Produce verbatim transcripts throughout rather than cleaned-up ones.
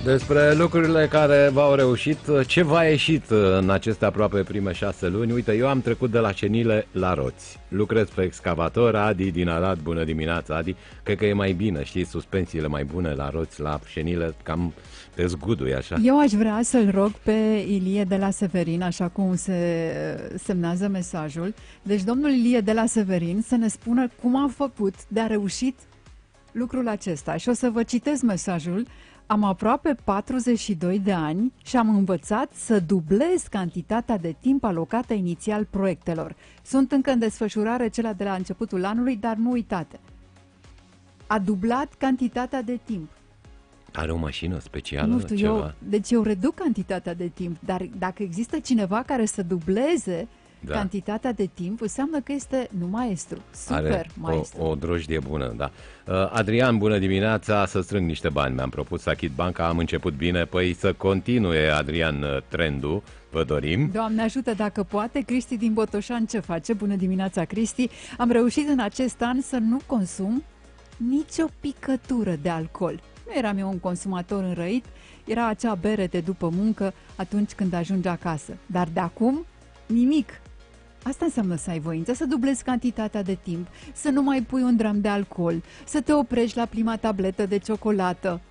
Despre lucrurile care v-au reușit, ce v-a ieșit în aceste aproape prime șase luni? Uite, eu am trecut de la șenile la roți. Lucrez pe excavator, Adi din Arad, bună dimineața, Adi. Cred că e mai bine, știi, suspensiile mai bune la roți, la șenile, cam te zgudui așa. Eu aș vrea să-l rog pe Ilie de la Severin, așa cum se semnează mesajul. Deci domnul Ilie de la Severin să ne spună cum a făcut de a reușit lucrul acesta. Și o să vă citesc mesajul. Am aproape patruzeci și doi de ani și am învățat să dublez cantitatea de timp alocată inițial proiectelor. Sunt încă în desfășurare cele de la începutul anului, dar nu uitate. A dublat cantitatea de timp. Are o mașină specială? Nu știu, ceva? eu, deci eu reduc cantitatea de timp, dar dacă există cineva care să dubleze da. cantitatea de timp, înseamnă că este nu maestru, super Are maestru. O, o drojdie bună, da. Uh, Adrian, bună dimineața, să strâng niște bani. Mi-am propus să achit banca, am început bine, păi să continue, Adrian, trendul, vă dorim. Doamne ajută dacă poate. Cristi din Botoșani ce face? Bună dimineața, Cristi. Am reușit în acest an să nu consum nicio picătură de alcool. Nu eram eu un consumator înrăit, era acea bere de după muncă atunci când ajungi acasă. Dar de acum, nimic. Asta înseamnă să ai voință, să dublezi cantitatea de timp, să nu mai pui un dram de alcool, să te oprești la prima tabletă de ciocolată.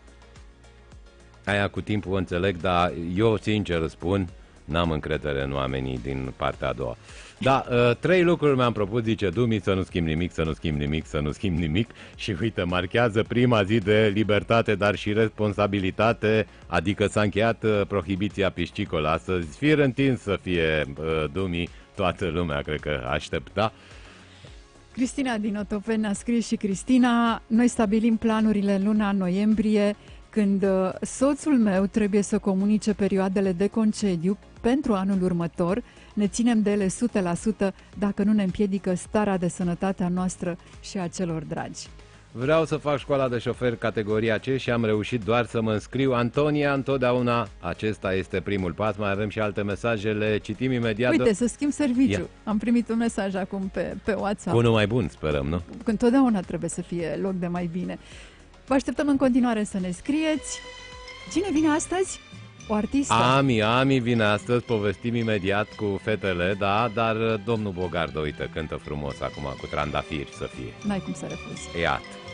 Aia cu timpul o înțeleg, dar eu sincer spun, n-am încredere în oamenii din partea a doua. Da, uh, trei lucruri mi-am propus, zice Dumi, să nu schimb nimic, să nu schimb nimic, să nu schimb nimic și uite, marchează prima zi de libertate, dar și responsabilitate, adică s-a încheiat uh, prohibiția piscicolă. Astăzi, fir întins să fie uh, Dumi, toată lumea cred că aștepta. Cristina din Otopeni a scris și Cristina, noi stabilim planurile în luna noiembrie, când uh, soțul meu trebuie să comunice perioadele de concediu pentru anul următor. Ne ținem de ele o sută la sută dacă nu ne împiedică starea de sănătate a noastră și a celor dragi. Vreau să fac școala de șofer categoria C și am reușit doar să mă înscriu. Antonia, întotdeauna acesta este primul pas. Mai avem și alte mesaje, le citim imediat. Uite, să schimb serviciu. Ia. Am primit un mesaj acum pe, pe WhatsApp. Unul mai bun, sperăm, nu? Întotdeauna trebuie să fie loc de mai bine. Vă așteptăm în continuare să ne scrieți. Cine vine astăzi? O artistă? Ami, Ami vine astăzi, povestim imediat cu fetele, da, dar domnul Bogardă, uite, cântă frumos acum cu trandafiri să fie. N-ai cum să refuzi. Iată.